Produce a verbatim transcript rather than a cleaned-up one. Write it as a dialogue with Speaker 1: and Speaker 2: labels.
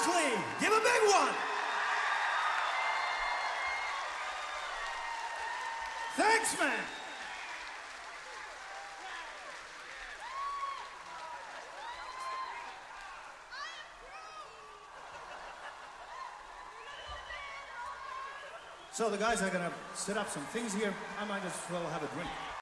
Speaker 1: Buckley. Give a big one. Thanks, man. So the guys are gonna set up some things here. I might as well have a drink.